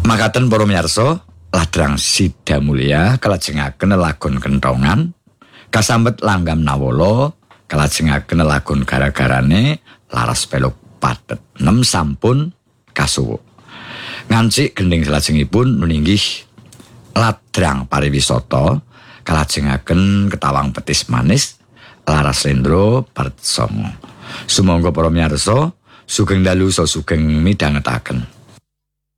Makaten para miyarsa, ladrang Sida Mulia kalajengaken lelagon kentongan, kasambet langgam nawala kalajengaken lelagon gara-garane laras peluk padet 6 sampun kasuwuk. Ngancik gending salajengipun nuninggih ladrang pariwisata kalajengaken ketawang petis manis laras lendra part 9. Sumangga para miyarsa sugeng dalu so sugeng midhangetaken.